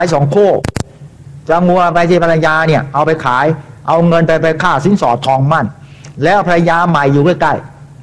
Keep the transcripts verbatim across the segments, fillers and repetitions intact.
ไอ้สองคู่จะงัวไปที่ภรรยาเนี่ยเอาไปขายเอาเงินไปไปค่าสินสอดทองมั่นแล้วภรรยาใหม่อยู่ใกล้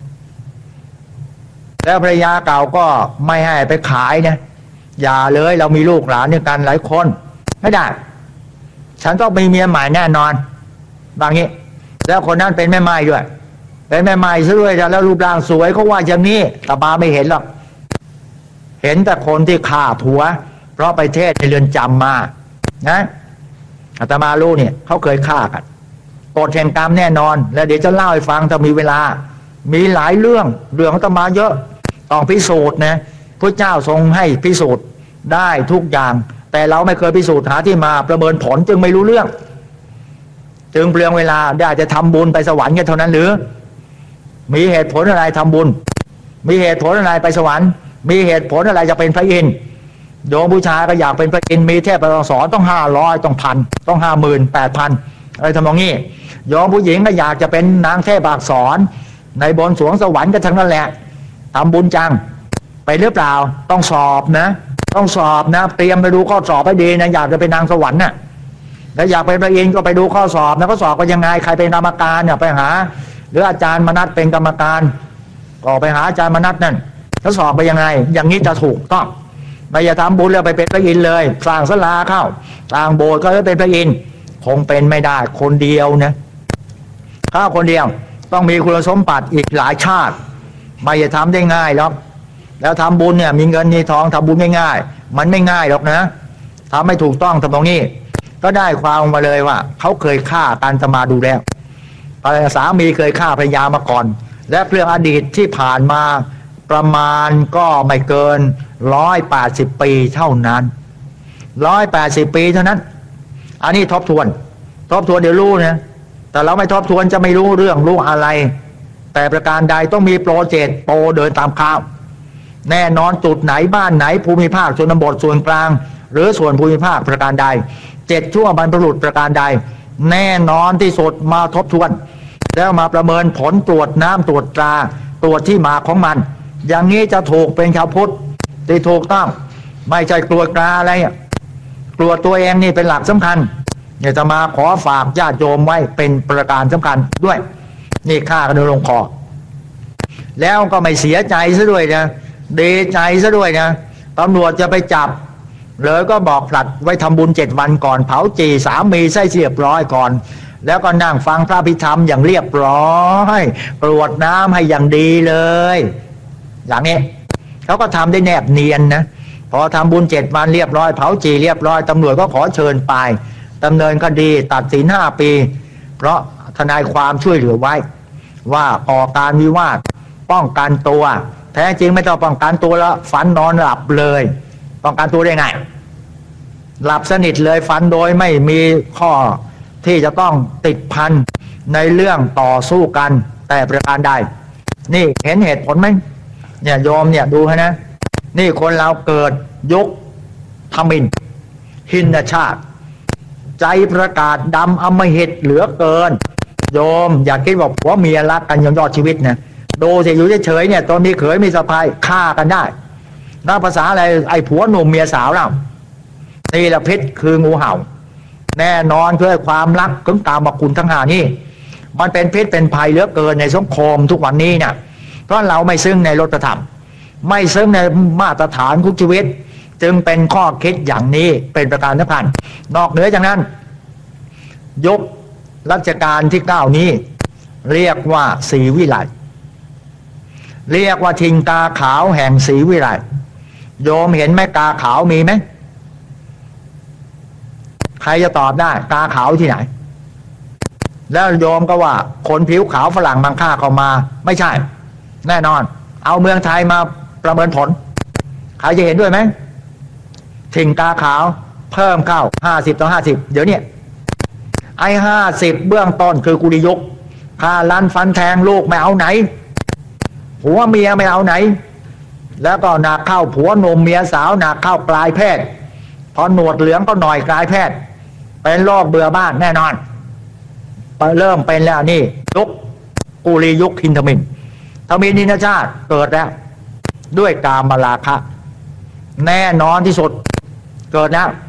ๆแล้วภรรยาเก่าก็ไม่ให้ไปขายนะอย่าเลยเรามีลูกหลานด้วยกันหลายคนไม่ได้ฉันต้องมีเมียใหม่แน่นอนบางนี้แล้วคนนั้นเป็นแม่ไม้ด้วยเป็นแม่ไม้ซะด้วยแล้วรูปร่างสวยเขาว่าอย่างนี้ตาบาไม่เห็นหรอกเห็นแต่คนที่ฆ่าผัวเพราะไปเทศในเรือนจำมานะอาตมารู้เนี่ยเขาเคยฆ่ากันกฎแห่งกรรมแน่นอนแล้วเดี๋ยวจะเล่าให้ฟังถ้ามีเวลามีหลายเรื่องเรื่องของอาตมาเยอะต้องพิสูจน์นะพระเจ้าทรงให้พิสูจน์ได้ทุกอย่างแต่เราไม่เคยพิสูจน์หาที่มาประเมินผลจึงไม่รู้เรื่องจึงเปลืองเวลาได้จะทำบุญไปสวรรค์กันเท่านั้นหรือมีเหตุผลอะไรทำบุญมีเหตุผลอะไรไปสวรรค์มีเหตุผลอะไรจะเป็นพระอินทร์โยมผู้ชายก็อยากเป็นพระอินทร์มีเทพประสอนต้องห้าร้อยต้องพันต้องห้าหมื่นแปดพันอะไรทำนองนี้โยมผู้หญิงก็อยากจะเป็นนางเทพอักษรในบนสวงสวรรค์ก็ทั้งนั้นแหละทำบุญจังไปหรือเปล่าต้องสอบนะต้องสอบนะเตรียมไปดูข้อสอบให้ดีนะอยากจะเป็นนางสวรรค์น่ะแล้วอยากเป็นพระอินทร์ก็ไปดูข้อสอบนะข้อสอบก็ยังไงใครเป็นกรรมการเนี่ยไปหาหรืออาจารย์มนัสเป็นกรรมการก็ไปหาอาจารย์มนัสนั่นเขาสอบไปยังไงอย่างนี้จะถูกต้องไม่อย่าทำบุญแล้วไปเป็นพระอินทร์เลยสร้างศาลาเข้าสร้างโบสถ์ก็จะเป็นพระอินทร์คงเป็นไม่ได้คนเดียวนะถ้าคนเดียวต้องมีคุณสมบัติอีกหลายชาติไม่จะทำได้ง่ายหรอกแล้วทำบุญเนี่ยมีเงินมีทองทำบุญง่ายๆมันไม่ง่ายหรอกนะทำไม่ถูกต้องทำตรงนี้ก็ได้ความมาเลยว่าเขาเคยฆ่ากันจะมาดูแล้วสามีเคยฆ่าภรรยามาก่อนและเรื่องอดีตที่ผ่านมาประมาณก็ไม่เกินร้อยแปดสิบปีเท่านั้นร้อยแปดสิบปีเท่านั้นอันนี้ทบทวนทบทวนเดี๋ยวรู้นะแต่เราไม่ทบทวนจะไม่รู้เรื่องรู้อะไรแต่ประการใดต้องมีโปรเจกต์โปรเดินตามข่าวแน่นอนจุดไหนบ้านไหนภูมิภาคชนบทส่วนกลางหรือส่วนภูมิภาคประการใดเจ็ดชั่วบรรพบุรุษประการใดแน่นอนที่สุดมาทบทวนแล้วมาประเมินผลตรวจน้ำตรวจตราตรวจที่มาของมันอย่างนี้จะถูกเป็นชาวพุทธที่ถูกต้องไม่ใช่กลัวกาอะไรกลัวตัวเองนี่เป็นหลักสำคัญเนี่ยจะมาขอฝากญาติโยมไว้เป็นประการสำคัญด้วยนี่ฆ่ากันโดยลงคอแล้วก็ไม่เสียใจซะด้วยนะดีใจซะด้วยนะตำรวจจะไปจับเลยก็บอกผลัดไว้ทำบุญเจ็ดวันก่อนเผาจีสามีใส่เรียบร้อยก่อนแล้วก็นั่งฟังพระพิธรรมอย่างเรียบร้อยกรวดน้ำให้อย่างดีเลยอย่างนี้เขาก็ทำได้แนบเนียนนะพอทำบุญเจ็ดวันเรียบร้อยเผาจีเรียบร้อยตำรวจก็ขอเชิญไปดำเนินคดีตัดสินห้าปีเพราะทนายความช่วยเหลือไว้ว่าก่อการวิวาทป้องกันตัวแท้จริงไม่ต้องป้องกันตัวแล้วฝันนอนหลับเลยป้องกันตัวได้ไงหลับสนิทเลยฝันโดยไม่มีข้อที่จะต้องติดพันในเรื่องต่อสู้กันแต่ประการใดนี่เห็นเหตุผลไหมเนี่ยโยมเนี่ยดูให้นะนี่คนเราเกิดยุคทมิฬหินชาติใจประกาศดำอำมหิตเหลือเกินโยมอย่าคิดว่าผัวเมียรักกันยังยอดชีวิตนะดูสิอยู่เฉยๆเนี่ยตอนมีเขยมีสะใภ้ฆ่ากันได้นับภาษาอะไรไอ้ผัวหนุ่มเมียสาวเรานี่แหละพิษคืองูเห่าแน่นอนเพื่อความรักถึงตามคุณทั้งหานี่มันเป็นพิษเป็นภัยเหลือเกินในสังคมทุกวันนี้เนี่ยเพราะเราไม่ซึ้งในรสธรรมไม่ซึ้งในมาตรฐานของชีวิตจึงเป็นข้อคิดอย่างนี้เป็นประการสำคัญนอกเหนือจากนั้นยุครัชกาลที่เก้านี้เรียกว่าศรีวิไลเรียกว่าทิงกาขาวแห่งศรีวิไลโยมเห็นไหมกาขาวมีไหมใครจะตอบได้กาขาวที่ไหนแล้วโยมก็ว่าคนผิวขาวฝรั่งบางค่าเข้ามาไม่ใช่แน่นอนเอาเมืองไทยมาประเมินผลใครจะเห็นด้วยไหมทิงกาขาวเพิ่มเข้าห้าสิบต่อห้าสิบเดี๋ยวนี้ไอ้ห้าสิบเบื้องต้นคือกุริยกฆ่าลันฟันแทงลูกไม่เอาไหนผัวเมียไม่เอาไหนแล้วก็หนักเข้าผัวหนุ่มเมียสาวหนักเข้ากลายเพศพอหนวดเหลืองก็หน่อยกลายเพศเป็นโรคเบื่อบ้านแน่นอนเริ่มเป็นแล้วนี่ยุคกุริยุคหินทมิฬทมิฬนินชาติเกิดแล้วด้วยกามราคะแน่นอนที่สุดเกิดแล้ว